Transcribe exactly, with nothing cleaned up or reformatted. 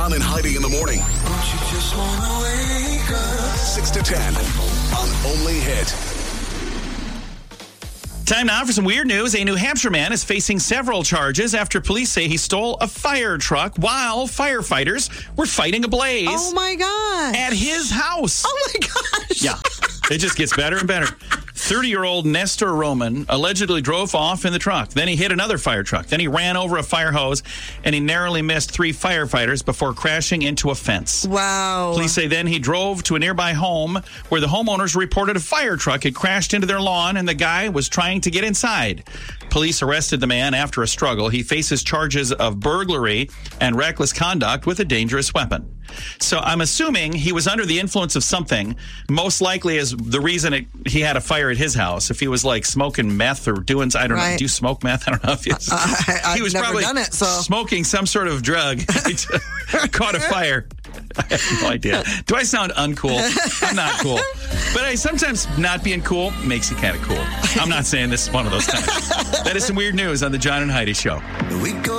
John and Heidi in the morning. Don't you just wanna wake up? six to ten on Only Hit. Time now for some weird news. A New Hampshire man is facing several charges after police say he stole a fire truck while firefighters were fighting a blaze Oh, my God. at his house. Oh, my gosh. Yeah, it just gets better and better. thirty-year-old Nestor Roman allegedly drove off in the truck. Then he hit another fire truck. Then he ran over a fire hose, and he narrowly missed three firefighters before crashing into a fence. Wow. Police say then he drove to a nearby home where the homeowners reported a fire truck had crashed into their lawn, and the guy was trying to get inside. Police arrested the man after a struggle. He faces charges of burglary and reckless conduct with a dangerous weapon. So I'm assuming he was under the influence of something, most likely as the reason it, he had a fire at his house. If he was like smoking meth or doing, I don't know, Right. do you smoke meth? I don't know if he was, Uh, I- I've he was never probably done it, so. smoking some sort of drug. He caught a fire. I have no idea. Do I sound uncool? I'm not cool. But I, sometimes not being cool makes you kind of cool. I'm not saying this is one of those times. That is some weird news on the John and Heidi Show. We go